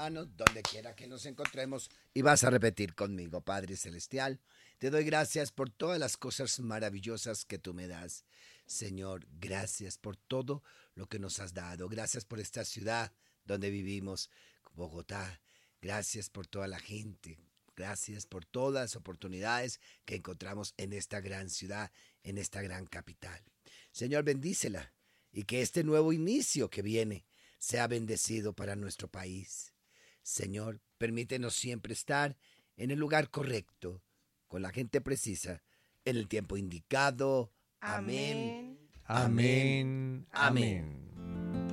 manos, donde quiera que nos encontremos, y vas a repetir conmigo, Padre Celestial. Te doy gracias por todas las cosas maravillosas que tú me das. Señor, gracias por todo lo que nos has dado. Gracias por esta ciudad donde vivimos, Bogotá. Gracias por toda la gente. Gracias por todas las oportunidades que encontramos en esta gran ciudad, en esta gran capital. Señor, bendícela y que este nuevo inicio que viene sea bendecido para nuestro país. Señor, permítenos siempre estar en el lugar correcto, con la gente precisa, en el tiempo indicado. Amén. Amén. Amén. Amén. Amén. Amén.